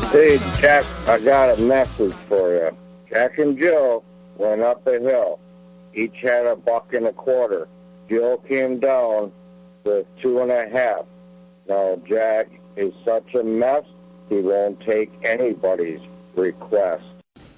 Hey, Jack, I got a message for you. Jack and Jill went up a hill. Each had $1.25. Jill came down with 2.5. Now, Jack is such a mess, he won't take anybody's request.